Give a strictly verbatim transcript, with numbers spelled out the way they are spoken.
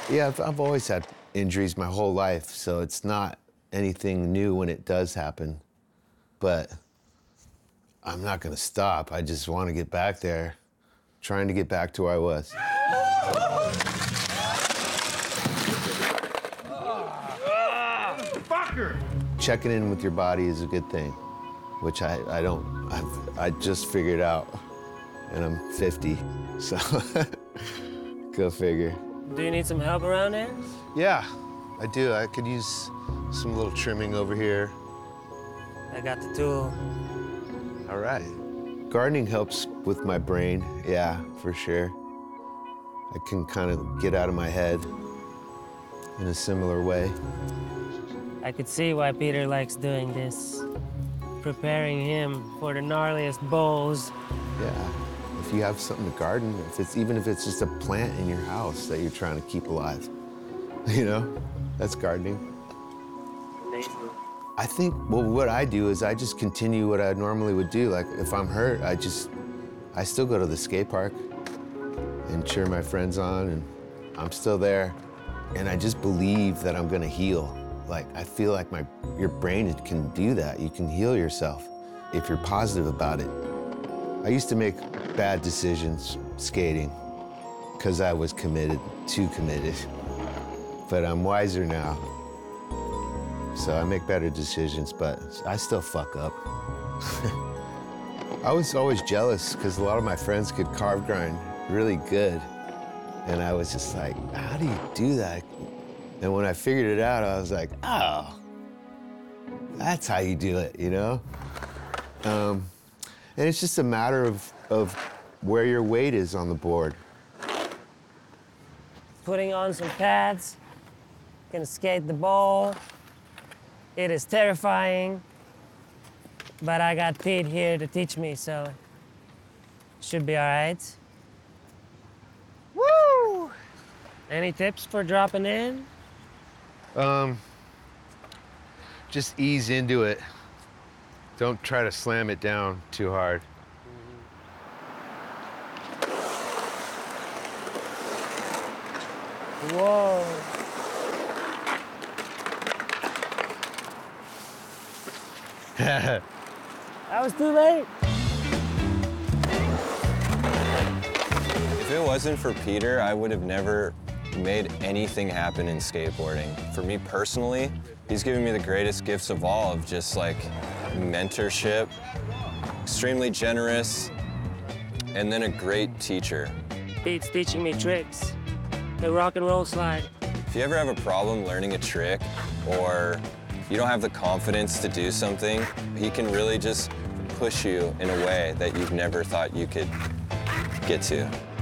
Yeah, I've, I've always had injuries my whole life, so it's not anything new when it does happen. But I'm not gonna stop. I just want to get back there, trying to get back to where I was. Fucker! Checking in with your body is a good thing, which I, I don't, I've, I just figured out, and I'm fifty, so go figure. Do you need some help around there? Yeah, I do. I could use some little trimming over here. I got the tool. All right. Gardening helps with my brain, yeah, for sure. I can kind of get out of my head in a similar way. I could see why Peter likes doing this. Preparing him for the gnarliest bowls. Yeah, if you have something to garden, if it's even if it's just a plant in your house that you're trying to keep alive, you know, that's gardening. Amazing. I think, well, what I do is I just continue what I normally would do. Like, if I'm hurt, I just, I still go to the skate park and cheer my friends on, and I'm still there. And I just believe that I'm gonna heal. Like, I feel like my, your brain can do that. You can heal yourself if you're positive about it. I used to make bad decisions skating because I was committed, too committed. But I'm wiser now. So I make better decisions, but I still fuck up. I was always jealous because a lot of my friends could carve grind really good. And I was just like, how do you do that? And when I figured it out, I was like, oh, that's how you do it, you know? Um, and it's just a matter of, of where your weight is on the board. Putting on some pads, gonna skate the bowl. It is terrifying, but I got Pete here to teach me, so should be all right. Woo! Any tips for dropping in? Um, just ease into it. Don't try to slam it down too hard. Whoa. That was too late. If it wasn't for Peter, I would have never made anything happen in skateboarding. For me personally, he's given me the greatest gifts of all, of just like mentorship, extremely generous, and then a great teacher. Pete's teaching me tricks. The rock and roll slide. If you ever have a problem learning a trick, or you don't have the confidence to do something, he can really just push you in a way that you've never thought you could get to.